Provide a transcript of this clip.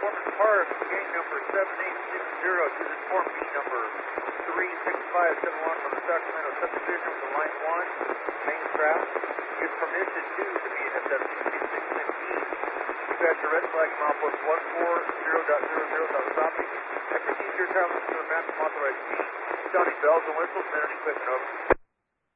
Performance Park, gang number 7860, to the form B number 3657 from the Sacramento subdivision with the line 1, main trap. Give permission to be in SF 6616 East. Dispatch your red flag, milepost 140.00, south stopping. And proceed to your traveling to a maximum authorized speed. Sounding bells and whistles, men and equipment, over.